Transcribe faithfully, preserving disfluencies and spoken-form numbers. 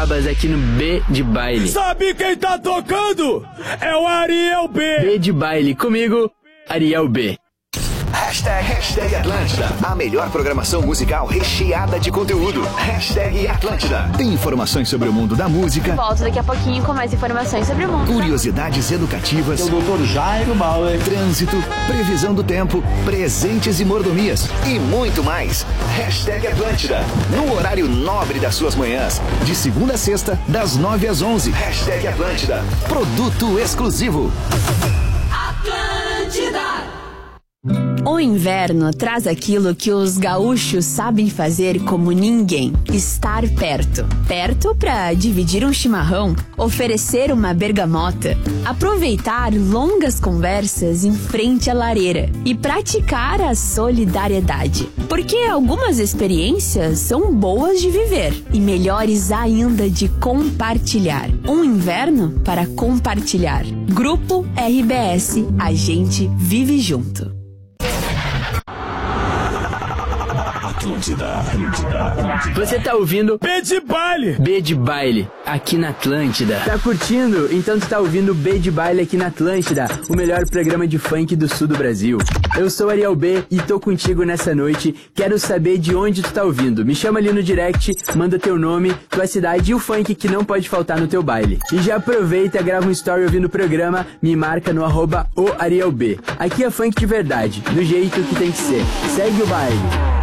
aqui no B de Baile. Sabe quem tá tocando? É o Ariel B. B de Baile, comigo, Ariel B. Hashtag, hashtag Atlântida. A melhor programação musical recheada de conteúdo. Hashtag Atlântida. Tem informações sobre o mundo da música. Volto daqui a pouquinho com mais informações sobre o mundo. Curiosidades educativas. O doutor Jairo Bauer. Trânsito, previsão do tempo, presentes e mordomias. E muito mais. Hashtag Atlântida. No horário nobre das suas manhãs. De segunda a sexta, das nove às onze. Hashtag Atlântida. Produto exclusivo. Atlântida. O inverno traz aquilo que os gaúchos sabem fazer como ninguém: estar perto. Perto para dividir um chimarrão, oferecer uma bergamota, aproveitar longas conversas em frente à lareira e praticar a solidariedade. Porque algumas experiências são boas de viver e melhores ainda de compartilhar. Um inverno para compartilhar. Grupo R B S, a gente vive junto. Atlântida, Atlântida, Atlântida. Você tá ouvindo B de Baile. B de Baile, aqui na Atlântida. Tá curtindo? Então tu tá ouvindo B de Baile aqui na Atlântida, o melhor programa de funk do sul do Brasil. Eu sou Ariel B e tô contigo nessa noite. Quero saber de onde tu tá ouvindo. Me chama ali no direct, manda teu nome, tua cidade e o funk que não pode faltar no teu baile. E já aproveita, grava um story ouvindo o programa, me marca no arroba o Ariel B. Aqui é funk de verdade, do jeito que tem que ser. Segue o baile.